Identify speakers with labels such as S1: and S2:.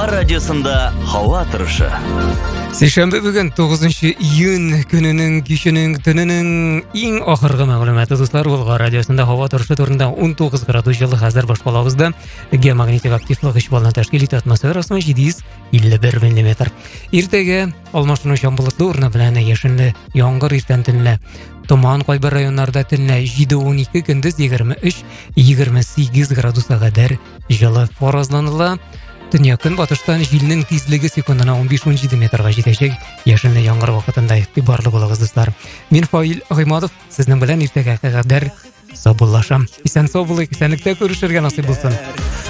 S1: Болгар радиосында һава торышы.
S2: Сейшәмбе бүген 9 июнь көненең, киченең, төненең иң ахыргы мәгълүматы дуслар. Болгар радиосында һава торышы турында 19 градус җылы хәзер башкалабызда. Геомагнитик активлык 3 баллдан тәшкил итә, атмосферасы 751 мм. Иртәгә алмашыну чамбулыклы урыны белән яшенле яңгыр, иртән төнлә томан, кайбер районнарда төнлә 7-12, көндез 23-28 градуска кадәр җылы фаразланыла. Дөнья көнбатыштан җилнең тизлеге секундына 15-17 метрга җитәчәк. Яшенле яңгыр вакытында игътибарлы булыгыз, дуслар. Мин Фаил Гыймадов, сезнең белән иртәгә кадәр саубуллашам. Исән-сау булыйк, исәнлектә күрешергә насыйп булсын.